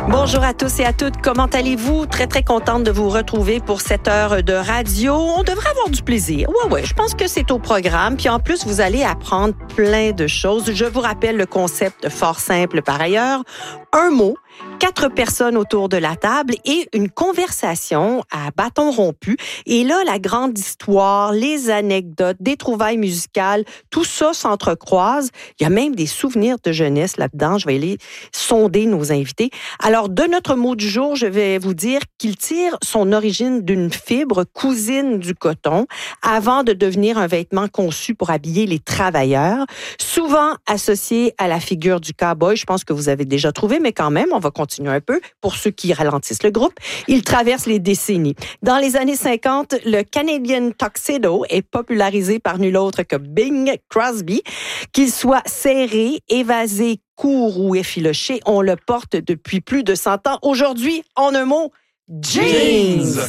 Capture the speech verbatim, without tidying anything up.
Bonjour à tous et à toutes. Comment allez-vous? Très, très contente de vous retrouver pour cette heure de radio. On devrait avoir du plaisir. Ouais, ouais, je pense que c'est au programme. Puis en plus, vous allez apprendre plein de choses. Je vous rappelle le concept fort simple par ailleurs. Un mot, quatre personnes autour de la table et une conversation à bâton rompu. Et là, la grande histoire, les anecdotes, des trouvailles musicales, tout ça s'entrecroise. Il y a même des souvenirs de jeunesse là-dedans. Je vais aller sonder nos invités. Alors, de notre mot du jour, je vais vous dire qu'il tire son origine d'une fibre cousine du coton avant de devenir un vêtement conçu pour habiller les travailleurs, souvent associé à la figure du cow-boy. Je pense que vous avez déjà trouvé, mais quand même, on va continuer un peu pour ceux qui ralentissent le groupe. Il traverse les décennies. Dans les années cinquante, le Canadian Tuxedo est popularisé par nul autre que Bing Crosby. Qu'il soit serré, évasé, court ou effiloché, on le porte depuis plus de cent ans. Aujourd'hui, en un mot, jeans!